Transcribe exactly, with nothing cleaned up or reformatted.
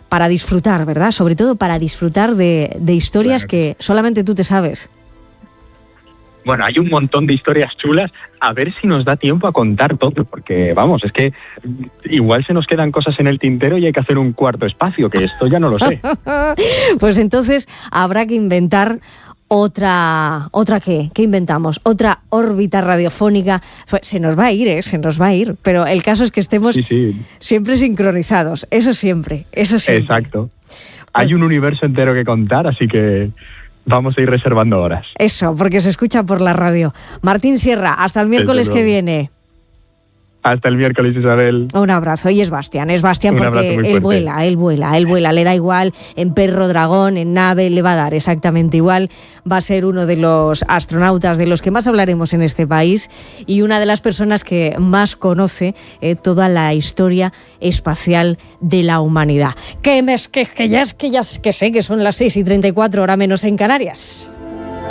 para disfrutar, ¿verdad? Sobre todo para disfrutar de, de historias claro que solamente tú te sabes. Bueno, hay un montón de historias chulas, a ver si nos da tiempo a contar todo, porque vamos, es que igual se nos quedan cosas en el tintero y hay que hacer un cuarto espacio, que esto ya no lo sé. Pues entonces habrá que inventar otra, ¿otra qué? ¿Qué inventamos? Otra órbita radiofónica. Pues se nos va a ir, ¿eh? Se nos va a ir, pero el caso es que estemos sí, sí. siempre sincronizados, eso siempre, eso siempre. Exacto. Hay un universo entero que contar, así que vamos a ir reservando horas. Eso, porque se escucha por la radio. Martín Sierra, hasta el miércoles que viene. Hasta el miércoles, Isabel. Un abrazo. Y es Bastián, es Bastián porque él vuela, él vuela, él vuela. Le da igual en perro, dragón, en nave, le va a dar exactamente igual. Va a ser uno de los astronautas de los que más hablaremos en este país y una de las personas que más conoce eh, toda la historia espacial de la humanidad. Que, me, que, que ya es que ya es que sé que son las seis y treinta y cuatro, hora menos en Canarias.